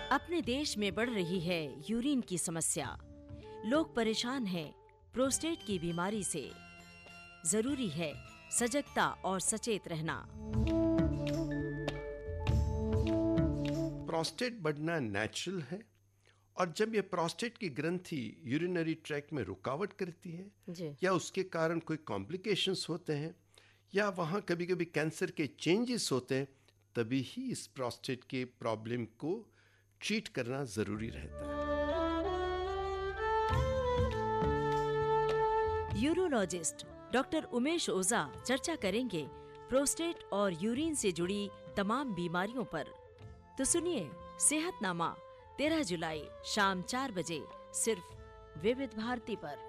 अपने देश में बढ़ रही है यूरिन की समस्या। लोग परेशान हैं प्रोस्टेट की बीमारी से। जरूरी है सजगता और सचेत रहना। प्रोस्टेट बढ़ना नेचुरल है और जब ये प्रोस्टेट की ग्रंथि यूरिनरी ट्रैक्ट में रुकावट करती है या उसके कारण कोई कॉम्प्लिकेशंस होते हैं या वहाँ कभी कभी कैंसर के चेंजेस होते हैं, तभी ही इस प्रोस्टेट के प्रॉब्लम को ट्रीट करना ज़रूरी रहता है। यूरोलॉजिस्ट डॉक्टर उमेश ओझा चर्चा करेंगे प्रोस्टेट और यूरिन से जुड़ी तमाम बीमारियों पर। तो सुनिए सेहतनामा 13 जुलाई शाम 4 बजे सिर्फ विविध भारती पर।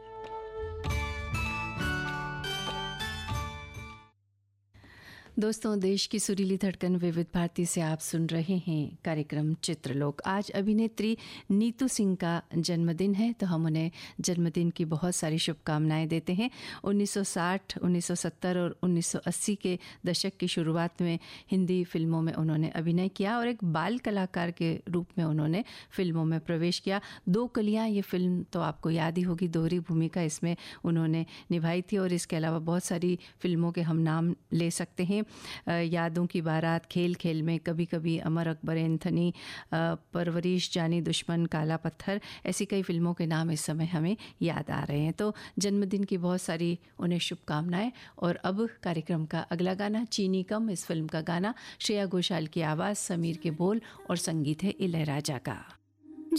दोस्तों, देश की सुरीली धड़कन विविध भारती से आप सुन रहे हैं कार्यक्रम चित्रलोक। आज अभिनेत्री नीतू सिंह का जन्मदिन है, तो हम उन्हें जन्मदिन की बहुत सारी शुभकामनाएं देते हैं। 1960, 1970 और 1980 के दशक की शुरुआत में हिंदी फिल्मों में उन्होंने अभिनय किया और एक बाल कलाकार के रूप में उन्होंने फिल्मों में प्रवेश किया। दो कलियां ये फिल्म तो आपको याद ही होगी, दोहरी भूमिका इसमें उन्होंने निभाई थी। और इसके अलावा बहुत सारी फिल्मों के हम नाम ले सकते हैं। यादों की बारात, खेल खेल में, कभी कभी, अमर अकबर एंथनी, परवरिश, जानी दुश्मन, काला पत्थर, ऐसी कई फिल्मों के नाम इस समय हमें याद आ रहे हैं। तो जन्मदिन की बहुत सारी उन्हें शुभकामनाएं। और अब कार्यक्रम का अगला गाना चीनी कम, इस फिल्म का गाना, श्रेया घोषाल की आवाज़, समीर के बोल और संगीत है इलैयाराजा का।